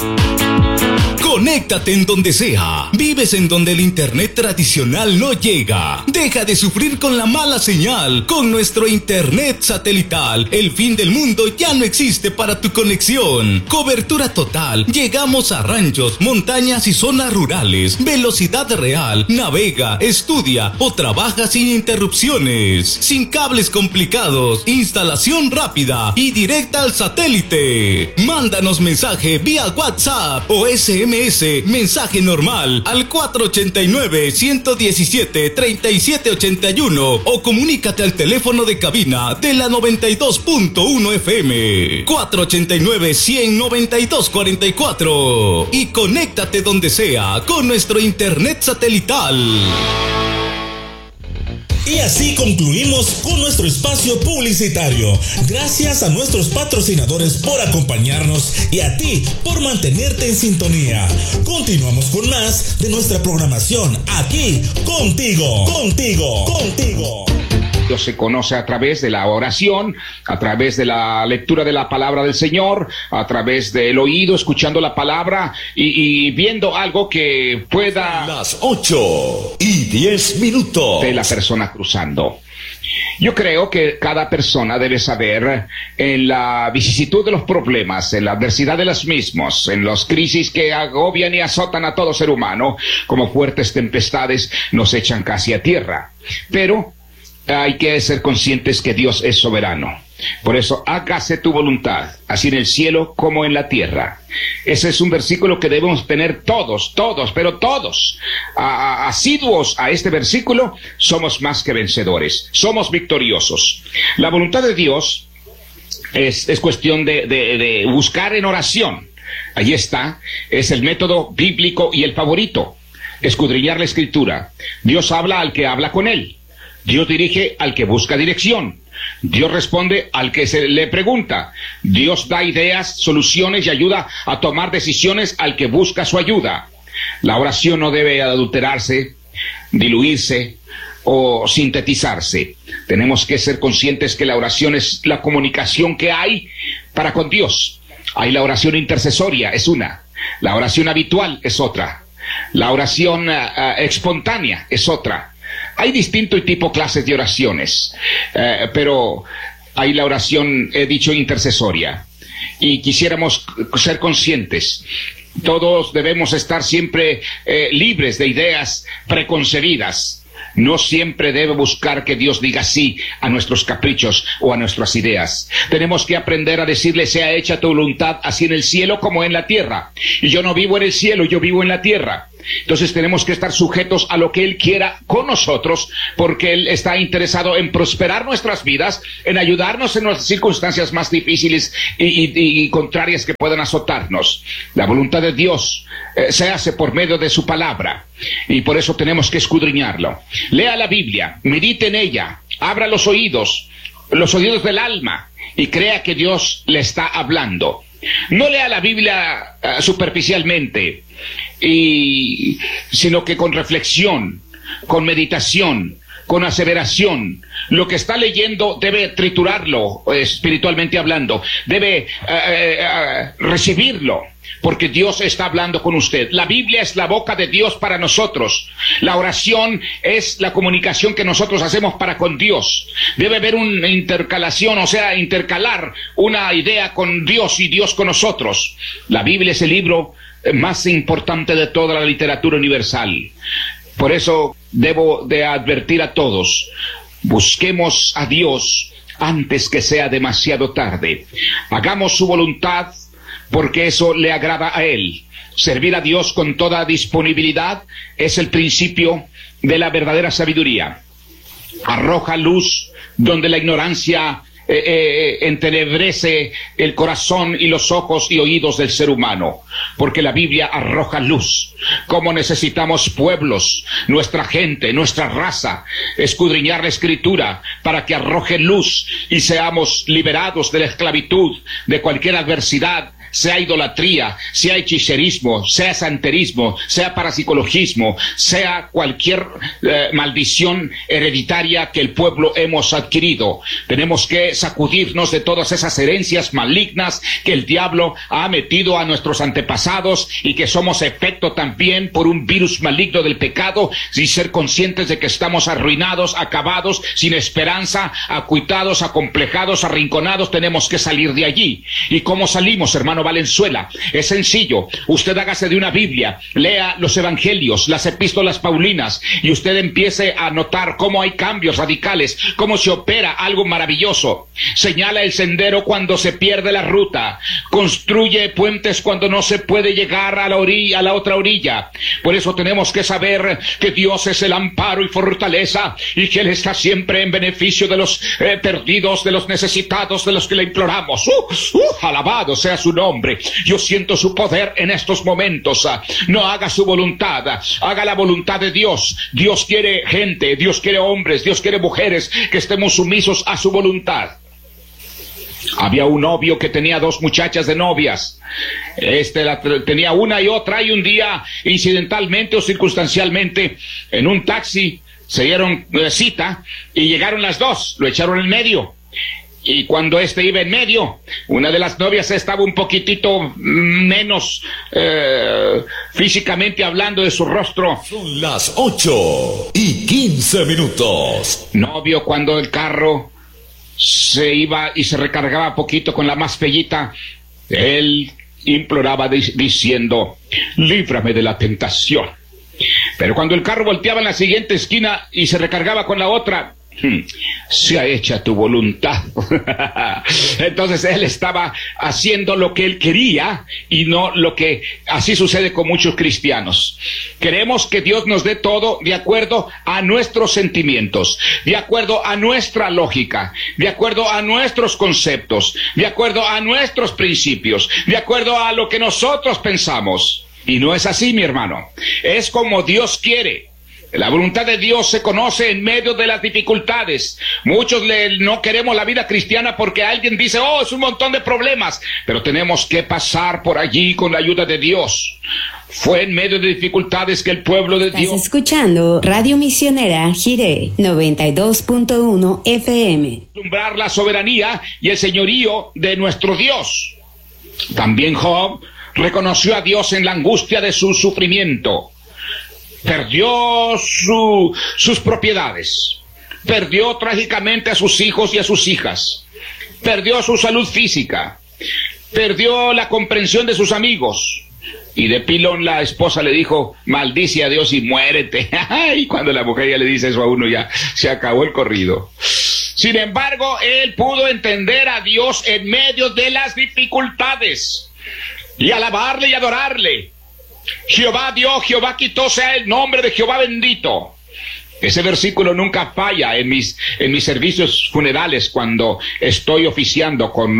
Conéctate en donde sea. Vives en donde el internet tradicional no llega. Deja de sufrir con la mala señal. Con nuestro internet satelital, el fin del mundo ya no existe para tu conexión. Cobertura total. Llegamos a ranchos, montañas y zonas rurales. Velocidad real. Navega, estudia o trabaja sin interrupciones. Sin cables complicados. Instalación rápida y directa al satélite. Mándanos mensaje vía WhatsApp o SMS. Mensaje normal al 489-117-3781 o comunícate al teléfono de cabina de la 92.1 FM 489-100-9244 y conéctate donde sea con nuestro internet satelital. Y así concluimos con nuestro espacio publicitario. Gracias a nuestros patrocinadores por acompañarnos y a ti por mantenerte en sintonía. Continuamos con más de nuestra programación aquí contigo. Dios se conoce a través de la oración, a través de la lectura de la palabra del Señor, a través del oído, escuchando la palabra y viendo algo que pueda... Las 8:10 de la persona cruzando. Yo creo que cada persona debe saber en la vicisitud de los problemas, en la adversidad de los mismos, en las crisis que agobian y azotan a todo ser humano, como fuertes tempestades nos echan casi a tierra. Pero hay que ser conscientes que Dios es soberano. Por eso, hágase tu voluntad, así en el cielo como en la tierra. Ese es un versículo que debemos tener todos, asiduos a este versículo. Somos más que vencedores, somos victoriosos. La voluntad de Dios es cuestión de buscar en oración. Ahí está, es el método bíblico y el favorito. Escudriñar la Escritura. Dios habla al que habla con Él. Dios dirige al que busca dirección. Dios responde al que se le pregunta. Dios da ideas, soluciones y ayuda a tomar decisiones al que busca su ayuda. La oración no debe adulterarse, diluirse o sintetizarse. Tenemos que ser conscientes que la oración es la comunicación que hay para con Dios. Hay la oración intercesoria, es una. La oración habitual es otra. La oración espontánea es otra. Hay distinto tipo clases de oraciones, pero hay la oración, he dicho, intercesoria. Y quisiéramos ser conscientes. Todos debemos estar siempre libres de ideas preconcebidas. No siempre debe buscar que Dios diga sí a nuestros caprichos o a nuestras ideas. Tenemos que aprender a decirle: sea hecha tu voluntad, así en el cielo como en la tierra. Y yo no vivo en el cielo, yo vivo en la tierra. Entonces tenemos que estar sujetos a lo que Él quiera con nosotros, porque Él está interesado en prosperar nuestras vidas, en ayudarnos en nuestras circunstancias más difíciles y contrarias que puedan azotarnos. La voluntad de Dios se hace por medio de su palabra, y por eso tenemos que escudriñarlo. Lea la Biblia, medite en ella, abra los oídos del alma, y crea que Dios le está hablando. No lea la Biblia superficialmente, sino que con reflexión, con meditación, con aseveración. Lo que está leyendo debe triturarlo, espiritualmente hablando, debe recibirlo, porque Dios está hablando con usted. La Biblia es la boca de Dios para nosotros. La oración es la comunicación que nosotros hacemos para con Dios. Debe haber una intercalación, o sea, intercalar una idea con Dios y Dios con nosotros. La Biblia es el libro más importante de toda la literatura universal. Por eso debo de advertir a todos: busquemos a Dios antes que sea demasiado tarde. Hagamos su voluntad, porque eso le agrada a Él. Servir a Dios con toda disponibilidad es el principio de la verdadera sabiduría. Arroja luz donde la ignorancia entenebrece el corazón y los ojos y oídos del ser humano, porque la Biblia arroja luz. Como necesitamos pueblos, nuestra gente, nuestra raza, escudriñar la Escritura para que arroje luz y seamos liberados de la esclavitud, de cualquier adversidad sea idolatría, sea hechicerismo, sea santerismo, sea parapsicologismo, sea cualquier maldición hereditaria que el pueblo hemos adquirido. Tenemos que sacudirnos de todas esas herencias malignas que el diablo ha metido a nuestros antepasados y que somos efecto también por un virus maligno del pecado, y ser conscientes de que estamos arruinados, acabados, sin esperanza, acuitados, acomplejados, arrinconados. Tenemos que salir de allí. ¿Y cómo salimos, hermano Valenzuela? Es sencillo. Usted hágase de una Biblia, lea los evangelios, las epístolas paulinas, y usted empiece a notar cómo hay cambios radicales, cómo se opera algo maravilloso. Señala el sendero cuando se pierde la ruta, construye puentes cuando no se puede llegar a la orilla, a la otra orilla. Por eso tenemos que saber que Dios es el amparo y fortaleza, y que Él está siempre en beneficio de los perdidos, de los necesitados, de los que le imploramos. Alabado sea su nombre. Yo siento su poder en estos momentos. No haga su voluntad, haga la voluntad de Dios. Dios quiere gente, Dios quiere hombres, Dios quiere mujeres que estemos sumisos a su voluntad. Había un novio que tenía 2 muchachas de novias. Tenía una y otra, y un día, incidentalmente o circunstancialmente, en un taxi se dieron cita y llegaron las 2, lo echaron en medio. Y cuando iba en medio, una de las novias estaba un poquitito menos físicamente hablando de su rostro. Son las 8:15. Novio, cuando el carro se iba y se recargaba poquito con la más bellita, él imploraba diciendo: líbrame de la tentación. Pero cuando el carro volteaba en la siguiente esquina y se recargaba con la otra, sea hecha tu voluntad. Entonces él estaba haciendo lo que él quería y no lo que así sucede con muchos cristianos. Queremos que Dios nos dé todo de acuerdo a nuestros sentimientos, de acuerdo a nuestra lógica, de acuerdo a nuestros conceptos, de acuerdo a nuestros principios, de acuerdo a lo que nosotros pensamos. Y no es así, mi hermano. Es como Dios quiere. La voluntad de Dios se conoce en medio de las dificultades. Muchos no queremos la vida cristiana porque alguien dice: oh, es un montón de problemas. Pero tenemos que pasar por allí con la ayuda de Dios. Fue en medio de dificultades que el pueblo de Dios... Estás escuchando Radio Misionera Jiré 92.1 FM. Alumbrar la soberanía y el señorío de nuestro Dios. También Job reconoció a Dios en la angustia de su sufrimiento. Perdió sus propiedades, perdió trágicamente a sus hijos y a sus hijas, perdió su salud física, perdió la comprensión de sus amigos, y de pilón la esposa le dijo: maldice a Dios y muérete. Y cuando la mujer ya le dice eso a uno, ya se acabó el corrido. Sin embargo, él pudo entender a Dios en medio de las dificultades y alabarle y adorarle. Jehová dio, Jehová quitó, sea el nombre de Jehová bendito. Ese versículo nunca falla en mis servicios funerales cuando estoy oficiando con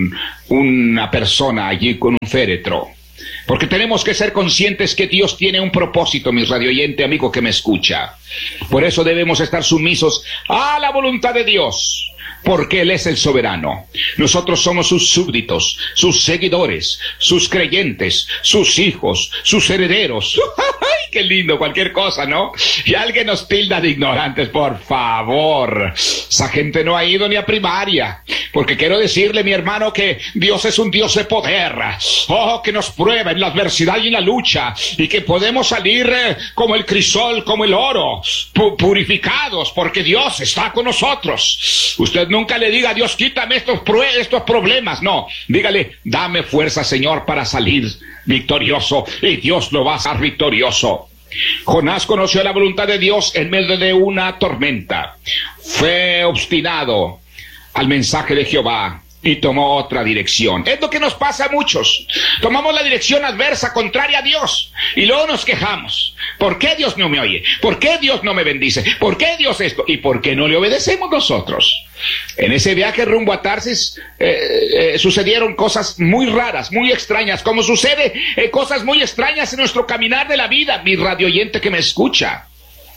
una persona allí con un féretro. Porque tenemos que ser conscientes que Dios tiene un propósito, mi radioyente amigo que me escucha. Por eso debemos estar sumisos a la voluntad de Dios, porque Él es el soberano. Nosotros somos sus súbditos, sus seguidores, sus creyentes, sus hijos, sus herederos. ¡Ay, qué lindo! Cualquier cosa, ¿no? Y alguien nos tilda de ignorantes, por favor. Esa gente no ha ido ni a primaria. Porque quiero decirle, mi hermano, que Dios es un Dios de poder. Oh, que nos prueba en la adversidad y en la lucha. Y que podemos salir como el crisol, como el oro, purificados, porque Dios está con nosotros. Usted nunca le diga a Dios: quítame estos problemas. No, dígale: dame fuerza, Señor, para salir victorioso, y Dios lo va a hacer victorioso. Jonás conoció la voluntad de Dios en medio de una tormenta. Fue obstinado al mensaje de Jehová y tomó otra dirección. Es lo que nos pasa a muchos. Tomamos la dirección adversa, contraria a Dios, y luego nos quejamos. ¿Por qué Dios no me oye? ¿Por qué Dios no me bendice? ¿Por qué Dios esto? ¿Y por qué no le obedecemos nosotros? En ese viaje rumbo a Tarsis sucedieron cosas muy raras, muy extrañas, como sucede cosas muy extrañas en nuestro caminar de la vida, mi radioyente que me escucha.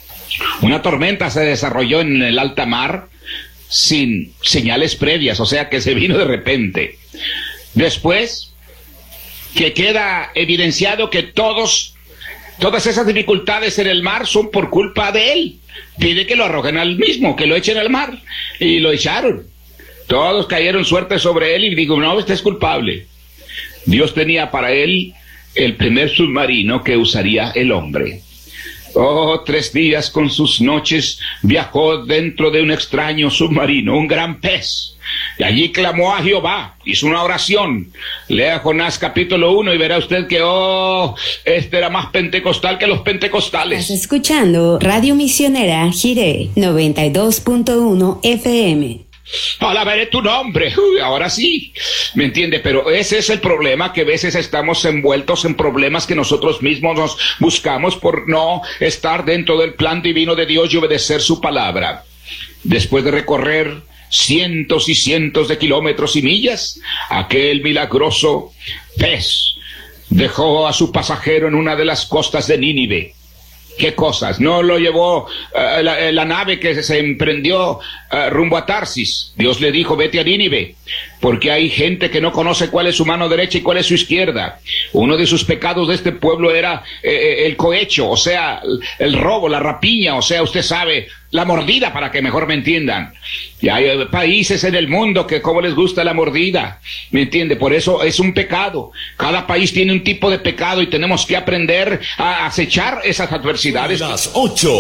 Una tormenta se desarrolló en el alta mar sin señales previas, o sea que se vino de repente. Después que queda evidenciado que todas esas dificultades en el mar son por culpa de él. Pide que lo arrojen al mismo, que lo echen al mar. Y lo echaron. Todos cayeron suerte sobre él y digo, no, este es culpable. Dios tenía para él el primer submarino que usaría el hombre. 3 días con sus noches viajó dentro de un extraño submarino, un gran pez. Y allí clamó a Jehová, hizo una oración. Lea Jonás capítulo 1 y verá usted que, este era más pentecostal que los pentecostales. Estás escuchando Radio Misionera Jiré 92.1 FM. Alabaré tu nombre. Ahora sí, ¿me entiende? Pero ese es el problema, que a veces estamos envueltos en problemas que nosotros mismos nos buscamos por no estar dentro del plan divino de Dios y obedecer su palabra. Después de recorrer cientos y cientos de kilómetros y millas, aquel milagroso pez dejó a su pasajero en una de las costas de Nínive. ¿Qué cosas? No lo llevó la nave que se emprendió rumbo a Tarsis. Dios le dijo, vete a Nínive, porque hay gente que no conoce cuál es su mano derecha y cuál es su izquierda. Uno de sus pecados de este pueblo era el cohecho, o sea, el robo, la rapiña, o sea, usted sabe, la mordida, para que mejor me entiendan. Y hay países en el mundo que como les gusta la mordida, ¿me entiende? Por eso es un pecado. Cada país tiene un tipo de pecado y tenemos que aprender a acechar esas adversidades. Las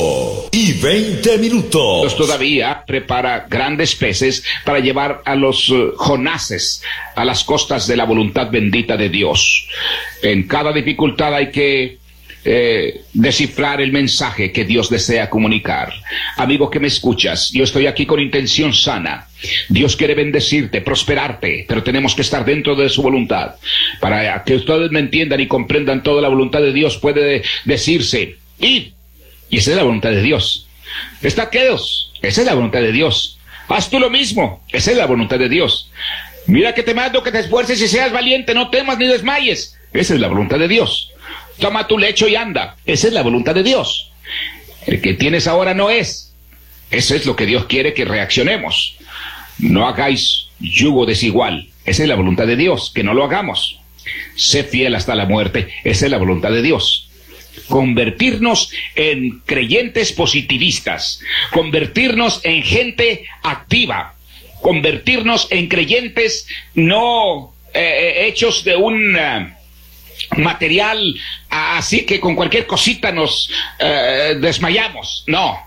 8:20. Dios todavía prepara grandes peces para llevar a los Jonases a las costas de la voluntad bendita de Dios. En cada dificultad hay que descifrar el mensaje que Dios desea comunicar. Amigo que me escuchas, yo estoy aquí con intención sana. Dios quiere bendecirte, prosperarte, pero tenemos que estar dentro de su voluntad. Para que ustedes me entiendan y comprendan toda la voluntad de Dios, puede decirse, id, y esa es la voluntad de Dios. Estaqueos, esa es la voluntad de Dios. Haz tú lo mismo, esa es la voluntad de Dios. Mira que te mando que te esfuerces y seas valiente, no temas ni desmayes. Esa es la voluntad de Dios. Toma tu lecho y anda. Esa es la voluntad de Dios. El que tienes ahora no es. Eso es lo que Dios quiere que reaccionemos. No hagáis yugo desigual. Esa es la voluntad de Dios, que no lo hagamos. Sé fiel hasta la muerte. Esa es la voluntad de Dios. Convertirnos en creyentes positivistas. Convertirnos en gente activa. Convertirnos en creyentes no hechos de un material así que con cualquier cosita nos desmayamos. No,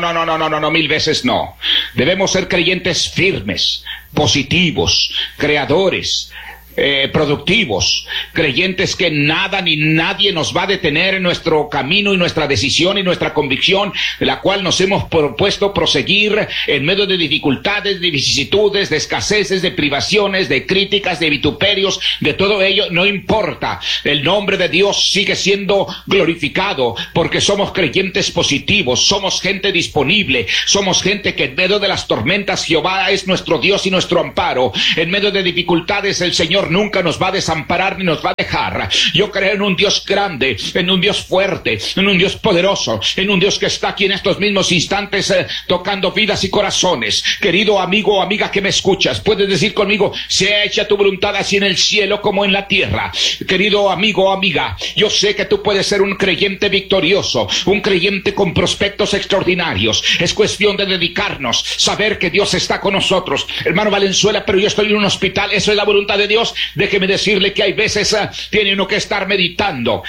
1000 veces no. Debemos ser creyentes firmes, positivos, creadores, productivos, creyentes que nada ni nadie nos va a detener en nuestro camino y nuestra decisión y nuestra convicción, de la cual nos hemos propuesto proseguir en medio de dificultades, de vicisitudes, de escaseces, de privaciones, de críticas, de vituperios, de todo ello. No importa, el nombre de Dios sigue siendo glorificado, porque somos creyentes positivos, somos gente disponible, somos gente que en medio de las tormentas Jehová es nuestro Dios y nuestro amparo. En medio de dificultades el Señor nunca nos va a desamparar ni nos va a dejar. Yo creo en un Dios grande, en un Dios fuerte, en un Dios poderoso, en un Dios que está aquí en estos mismos instantes tocando vidas y corazones. Querido amigo o amiga que me escuchas, puedes decir conmigo, sea hecha tu voluntad así en el cielo como en la tierra. Querido amigo o amiga, yo sé que tú puedes ser un creyente victorioso, un creyente con prospectos extraordinarios. Es cuestión de dedicarnos, saber que Dios está con nosotros. Hermano Valenzuela, pero yo estoy en un hospital. Eso es la voluntad de Dios. Déjeme decirle que hay veces tiene uno que estar meditando,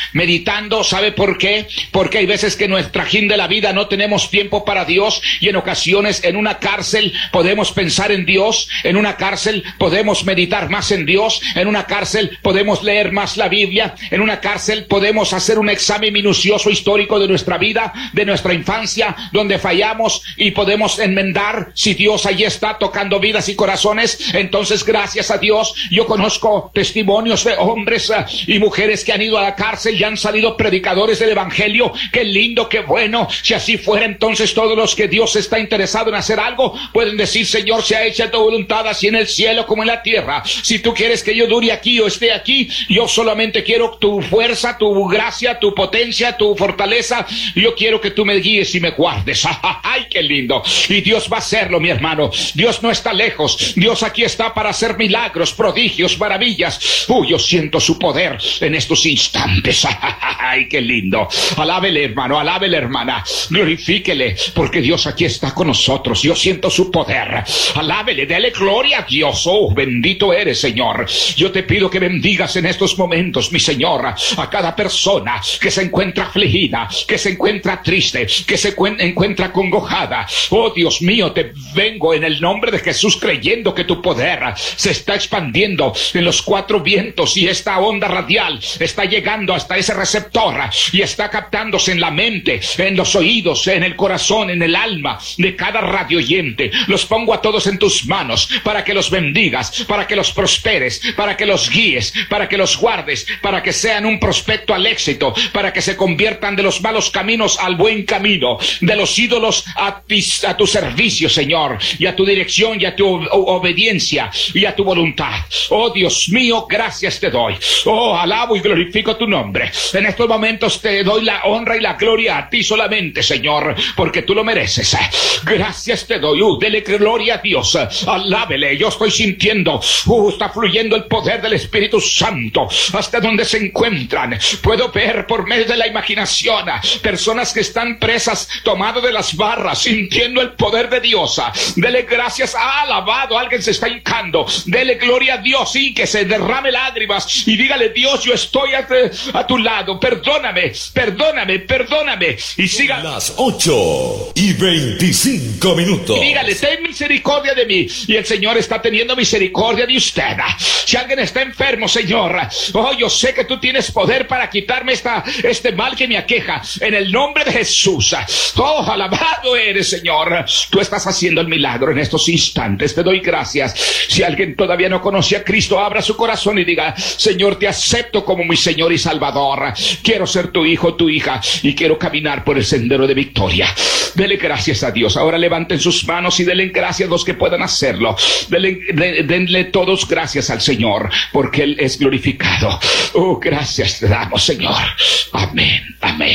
¿sabe por qué? Porque hay veces que en nuestra trajín de la vida no tenemos tiempo para Dios, y en ocasiones en una cárcel podemos pensar en Dios, en una cárcel podemos meditar más en Dios, en una cárcel podemos leer más la Biblia, en una cárcel podemos hacer un examen minucioso histórico de nuestra vida, de nuestra infancia, donde fallamos, y podemos enmendar. Si Dios allí está tocando vidas y corazones, entonces gracias a Dios. Yo conozco testimonios de hombres y mujeres que han ido a la cárcel y han salido predicadores del evangelio. Qué lindo, qué bueno. Si así fuera, entonces todos los que Dios está interesado en hacer algo pueden decir, Señor, sea hecha tu voluntad así en el cielo como en la tierra. Si tú quieres que yo dure aquí o esté aquí, yo solamente quiero tu fuerza, tu gracia, tu potencia, tu fortaleza. Yo quiero que tú me guíes y me guardes. ¡Ay, qué lindo! Y Dios va a hacerlo, mi hermano. Dios no está lejos. Dios aquí está para hacer milagros, prodigios, maravillas. Yo siento su poder en estos instantes. Ay, qué lindo. Alábele, hermano, alábele, hermana. Glorifíquele, porque Dios aquí está con nosotros. Yo siento su poder. Alábele, dele gloria a Dios. Oh, bendito eres, Señor. Yo te pido que bendigas en estos momentos, mi Señor, a cada persona que se encuentra afligida, que se encuentra triste, que se encuentra congojada. Oh, Dios mío, te vengo en el nombre de Jesús creyendo que tu poder se está expandiendo en los cuatro vientos y esta onda radial está llegando hasta ese receptor y está captándose en la mente, en los oídos, en el corazón, en el alma de cada radio oyente. Los pongo a todos en tus manos para que los bendigas, para que los prosperes, para que los guíes, para que los guardes, para que sean un prospecto al éxito, para que se conviertan de los malos caminos al buen camino, de los ídolos a tu servicio, Señor, y a tu dirección y a tu obediencia y a tu voluntad. Oh, Dios mío, gracias te doy. Oh, alabo y glorifico tu nombre. En estos momentos te doy la honra y la gloria a ti solamente, Señor, porque tú lo mereces. Gracias te doy. Dele gloria a Dios. Alábele. Yo estoy sintiendo, está fluyendo el poder del Espíritu Santo hasta donde se encuentran. Puedo ver por medio de la imaginación personas que están presas, tomadas de las barras, sintiendo el poder de Dios. Dele gracias. Alabado. Alguien se está hincando. Dele gloria a Dios y que se derrame lágrimas y dígale: Dios, yo estoy a tu lado. Perdóname, perdóname, perdóname. Y siga. Las 8:25. Dígale: ten misericordia de mí. Y el Señor está teniendo misericordia de usted. Si alguien está enfermo, Señor, oh, yo sé que tú tienes poder para quitarme este mal que me aqueja. En el nombre de Jesús. Oh, alabado eres, Señor. Tú estás haciendo el milagro en estos instantes. Te doy gracias. Si alguien todavía no conoce a Cristo, abra su corazón y diga: Señor, te acepto como mi Señor y Salvador. Quiero ser tu hijo, tu hija, y quiero caminar por el sendero de victoria. Dele gracias a Dios. Ahora levanten sus manos y denle gracias a los que puedan hacerlo. Denle todos gracias al Señor, porque Él es glorificado. Oh, gracias te damos, Señor. Amén, amén.